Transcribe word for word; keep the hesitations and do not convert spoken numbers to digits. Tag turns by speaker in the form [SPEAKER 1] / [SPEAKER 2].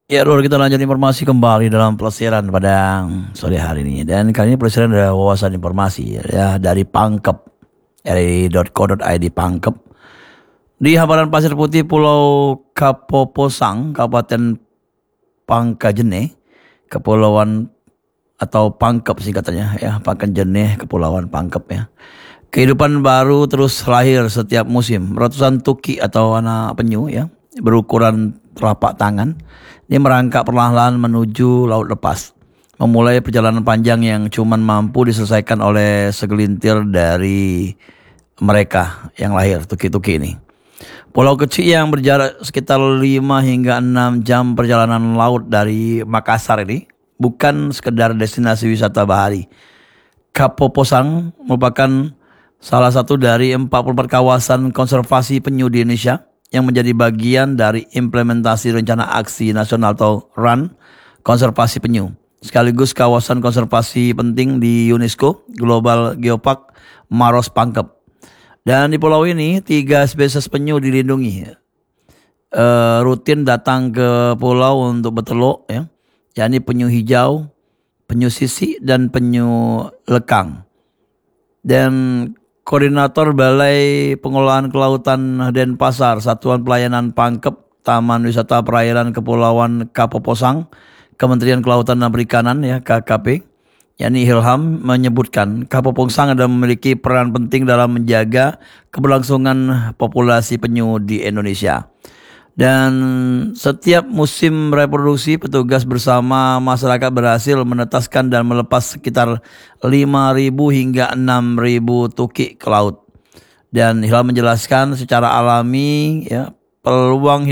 [SPEAKER 1] Ya, Lur, kita lanjut informasi kembali dalam pelesiran pada sore hari ini. Dan kali ini pelesiran ada wawasan informasi ya dari Pangkep, r i dot co dot i d Pangkep. Di hamparan pasir putih Pulau Kapoposang, Kabupaten Pangkajene, Kepulauan atau Pangkep singkatannya ya, Pangkajene, Kepulauan Pangkep ya. Kehidupan baru terus lahir setiap musim. Ratusan tuki atau anak penyu ya, berukuran telapak tangan, ini merangkak perlahan-lahan menuju laut lepas. Memulai perjalanan panjang yang cuman mampu diselesaikan oleh segelintir dari mereka yang lahir, tuki-tuki ini. Pulau kecil yang berjarak sekitar lima hingga enam jam perjalanan laut dari Makassar ini bukan sekedar destinasi wisata bahari. Kapoposang merupakan salah satu dari empat puluh empat kawasan konservasi penyu di Indonesia yang menjadi bagian dari implementasi Rencana Aksi Nasional atau R A N Konservasi Penyu. Sekaligus kawasan konservasi penting di UNESCO Global Geopark Maros Pangkep. Dan di pulau ini tiga spesies penyu dilindungi. E, rutin datang ke pulau untuk bertelur ya, yakni penyu hijau, penyu sisik dan penyu lekang. Dan Koordinator Balai Pengelolaan Kelautan Denpasar, Satuan Pelayanan Pangkep, Taman Wisata Perairan Kepulauan Kapoposang, Kementerian Kelautan dan Perikanan ya K K P, yakni Ilham, menyebutkan Kapoposang ada memiliki peran penting dalam menjaga keberlangsungan populasi penyu di Indonesia. Dan setiap musim reproduksi, petugas bersama masyarakat berhasil menetaskan dan melepas sekitar lima ribu hingga enam ribu tuki ke laut. Dan Hilal menjelaskan secara alami ya peluang